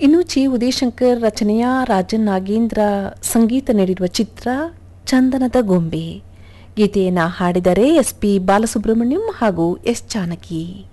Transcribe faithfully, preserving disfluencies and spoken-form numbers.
ಇನ್ನು ಚಿ ಉದಯಶಂಕರ್ ರಚನೆಯ ರಾಜನ್ ನಾಗೇಂದ್ರ ಸಂಗೀತ ನೀಡಿರುವ ಚಿತ್ರ ಚಂದನದ ಗೊಂಬೆ. ಗೀತೆಯನ್ನು ಹಾಡಿದರೆ ಎಸ್ ಪಿ ಬಾಲಸುಬ್ರಹ್ಮಣ್ಯಂ ಹಾಗೂ ಎಸ್ ಜಾನಕಿ.